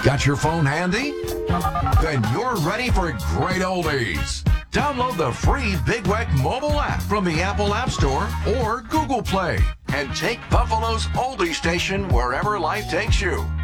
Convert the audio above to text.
Got your phone handy? Then you're ready for great oldies. Download the free Big Weck mobile app from the Apple App Store or Google Play and take Buffalo's oldie station wherever life takes you.